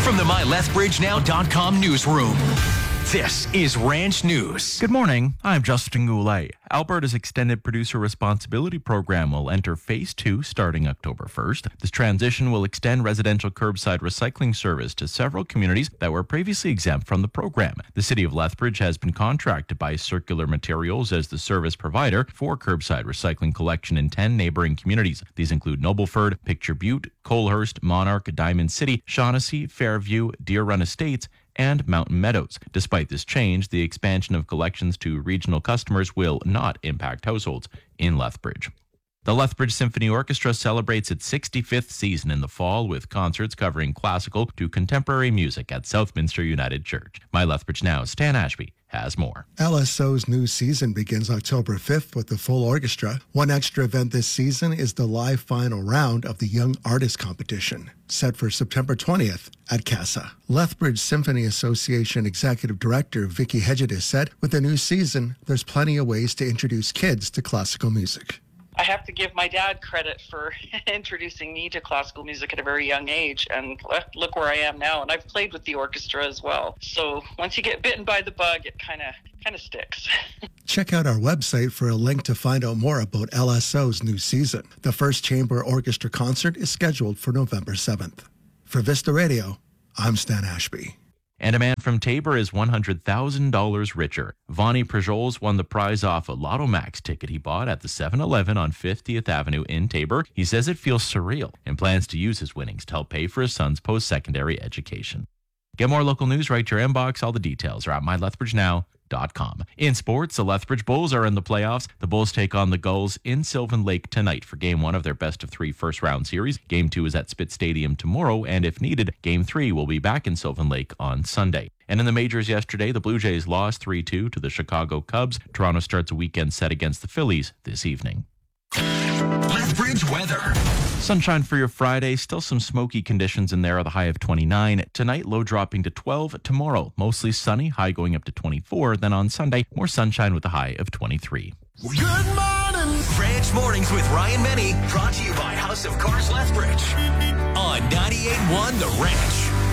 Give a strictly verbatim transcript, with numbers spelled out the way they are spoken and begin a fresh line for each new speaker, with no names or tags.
From the My Lethbridge Now dot com newsroom, this is Ranch News.
Good morning. I'm Justin Goulet. Alberta's Extended Producer Responsibility Program will enter Phase two starting October first. This transition will extend residential curbside recycling service to several communities that were previously exempt from the program. The City of Lethbridge has been contracted by Circular Materials as the service provider for curbside recycling collection in ten neighboring communities. These include Nobleford, Picture Butte, Colehurst, Monarch, Diamond City, Shaughnessy, Fairview, Deer Run Estates, and Mountain Meadows. Despite this change, the expansion of collections to regional customers will not impact households in Lethbridge. The Lethbridge Symphony Orchestra celebrates its sixty-fifth season in the fall with concerts covering classical to contemporary music at Southminster United Church. My Lethbridge Now, Stan Ashby, has more.
L S O's new season begins October fifth with the full orchestra. One extra event this season is the live final round of the Young Artist Competition, set for September twentieth at CASA. Lethbridge Symphony Association Executive Director Vicky Hedges said, with the new season, there's plenty of ways to introduce kids to classical music.
I have to give my dad credit for introducing me to classical music at a very young age, and look where I am now. And I've played with the orchestra as well. So once you get bitten by the bug, it kind of kind of sticks.
Check out our website for a link to find out more about L S O's new season. The first chamber orchestra concert is scheduled for November seventh. For Vista Radio, I'm Stan Ashby.
And a man from Taber is one hundred thousand dollars richer. Vonnie Prejols won the prize off a Lotto Max ticket he bought at the seven eleven on fiftieth Avenue in Taber. He says it feels surreal and plans to use his winnings to help pay for his son's post-secondary education. Get more local news right to your inbox. All the details are at my lethbridge now dot com. In sports, the Lethbridge Bulls are in the playoffs. The Bulls take on the Gulls in Sylvan Lake tonight for Game one of their best-of-three first-round series. Game two is at Spitz Stadium tomorrow, and if needed, Game three will be back in Sylvan Lake on Sunday. And in the majors yesterday, the Blue Jays lost three two to the Chicago Cubs. Toronto starts a weekend set against the Phillies this evening.
Lethbridge weather.
Sunshine for your Friday. Still some smoky conditions in there. The high of twenty-nine. Tonight, low dropping to twelve. Tomorrow, mostly sunny. High going up to twenty-four. Then on Sunday, more sunshine with a high of twenty-three.
Good morning. Ranch Mornings with Ryan Menny. Brought to you by House of Cars Lethbridge. On ninety-eight point one The Ranch.